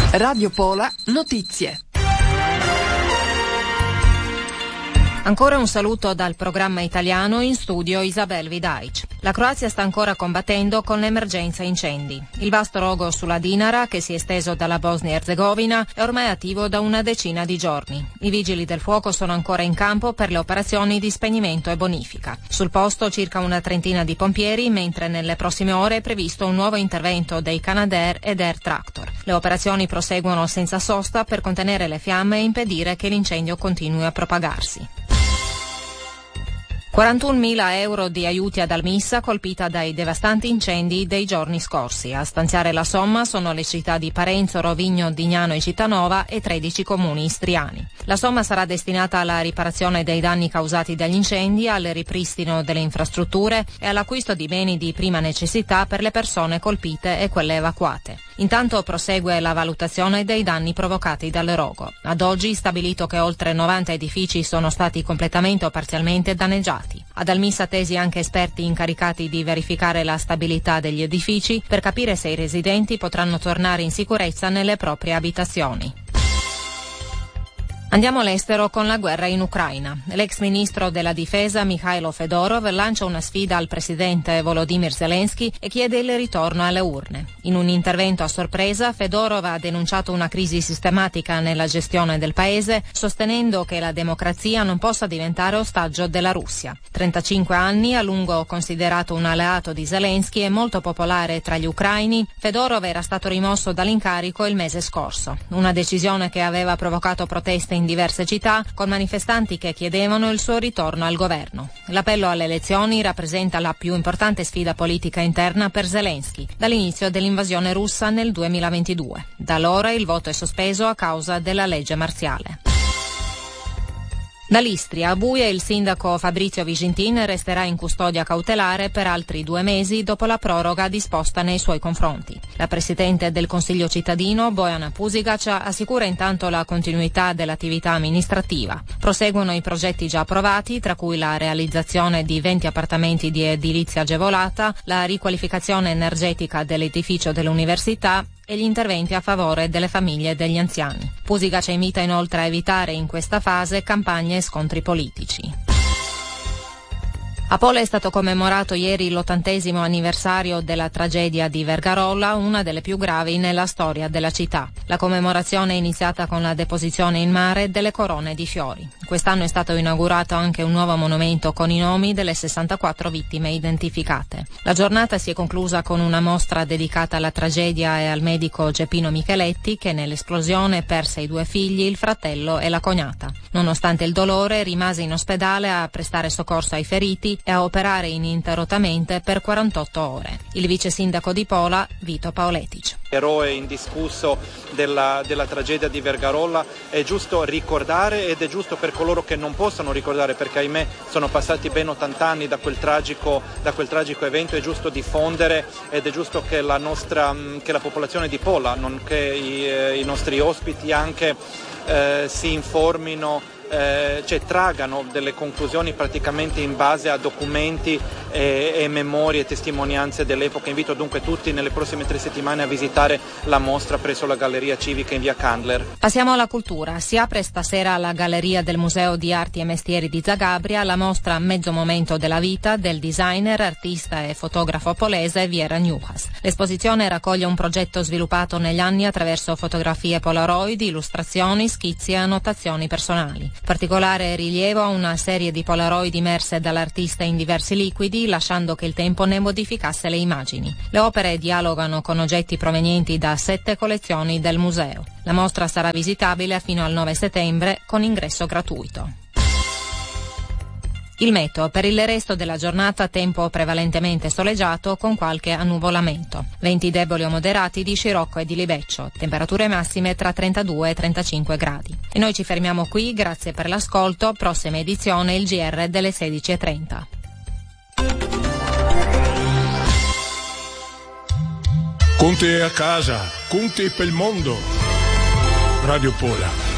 Radio Pola Notizie. Ancora un saluto dal programma italiano, in studio Isabel Vidaic. La Croazia sta ancora combattendo con l'emergenza incendi. Il vasto rogo sulla Dinara, che si è esteso dalla Bosnia-Herzegovina, è ormai attivo da una decina di giorni. I vigili del fuoco sono ancora in campo per le operazioni di spegnimento e bonifica. Sul posto circa una trentina di pompieri, mentre nelle prossime ore è previsto un nuovo intervento dei Canadair ed Air Tractor. Le operazioni proseguono senza sosta per contenere le fiamme e impedire che l'incendio continui a propagarsi. 41.000 euro di aiuti ad Almissa, colpita dai devastanti incendi dei giorni scorsi. A stanziare la somma sono le città di Parenzo, Rovigno, Dignano e Cittanova e 13 comuni istriani. La somma sarà destinata alla riparazione dei danni causati dagli incendi, al ripristino delle infrastrutture e all'acquisto di beni di prima necessità per le persone colpite e quelle evacuate. Intanto prosegue la valutazione dei danni provocati dal rogo. Ad oggi stabilito che oltre 90 edifici sono stati completamente o parzialmente danneggiati. Ad Almissa attesi anche esperti incaricati di verificare la stabilità degli edifici per capire se i residenti potranno tornare in sicurezza nelle proprie abitazioni. Andiamo all'estero con la guerra in Ucraina. L'ex ministro della difesa Mikhailo Fedorov lancia una sfida al presidente Volodymyr Zelensky e chiede il ritorno alle urne. In un intervento a sorpresa, Fedorov ha denunciato una crisi sistematica nella gestione del paese, sostenendo che la democrazia non possa diventare ostaggio della Russia. 35 anni, a lungo considerato un alleato di Zelensky e molto popolare tra gli ucraini, Fedorov era stato rimosso dall'incarico il mese scorso. Una decisione che aveva provocato proteste in diverse città, con manifestanti che chiedevano il suo ritorno al governo. L'appello alle elezioni rappresenta la più importante sfida politica interna per Zelensky dall'inizio dell'invasione russa nel 2022. Da allora il voto è sospeso a causa della legge marziale. Dall'Istria a Buie il sindaco Fabrizio Vigintin resterà in custodia cautelare per altri 2 mesi dopo la proroga disposta nei suoi confronti. La presidente del Consiglio cittadino, Bojana Pusigac, assicura intanto la continuità dell'attività amministrativa. Proseguono i progetti già approvati, tra cui la realizzazione di 20 appartamenti di edilizia agevolata, la riqualificazione energetica dell'edificio dell'università e gli interventi a favore delle famiglie e degli anziani. Pusigac invita inoltre a evitare in questa fase campagne e scontri politici. A Pola è stato commemorato ieri l'80° anniversario della tragedia di Vergarolla, una delle più gravi nella storia della città. La commemorazione è iniziata con la deposizione in mare delle corone di fiori. Quest'anno è stato inaugurato anche un nuovo monumento con i nomi delle 64 vittime identificate. La giornata si è conclusa con una mostra dedicata alla tragedia e al medico Geppino Micheletti, che nell'esplosione perse i 2 figli, il fratello e la cognata. Nonostante il dolore, rimase in ospedale a prestare soccorso ai feriti e a operare ininterrottamente per 48 ore. Il vice sindaco di Pola, Vito Paoletic. Eroe indiscusso della tragedia di Vergarolla, è giusto ricordare ed è giusto per coloro che non possono ricordare, perché ahimè sono passati ben 80 anni da quel tragico evento, è giusto diffondere ed è giusto che la popolazione di Pola, nonché i nostri ospiti anche si informino, tragano delle conclusioni praticamente in base a documenti e memorie e testimonianze dell'epoca. Invito dunque tutti nelle prossime 3 settimane a visitare la mostra presso la Galleria Civica in via Candler. Passiamo alla cultura. Si apre stasera alla Galleria del Museo di Arti e Mestieri di Zagabria la mostra Mezzo momento della vita del designer, artista e fotografo polese Viera Njuhas. L'esposizione raccoglie un progetto sviluppato negli anni attraverso fotografie polaroid, illustrazioni, schizzi e annotazioni personali. Particolare rilievo a una serie di polaroid immerse dall'artista in diversi liquidi, lasciando che il tempo ne modificasse le immagini. Le opere dialogano con oggetti provenienti da 7 collezioni del museo. La mostra sarà visitabile fino al 9 settembre con ingresso gratuito. Il meteo: per il resto della giornata tempo prevalentemente soleggiato con qualche annuvolamento. Venti deboli o moderati di scirocco e di libeccio. Temperature massime tra 32 e 35 gradi. E noi ci fermiamo qui, grazie per l'ascolto. Prossima edizione il GR delle 16:30. Conte a casa, Conte per il mondo. Radio Pola.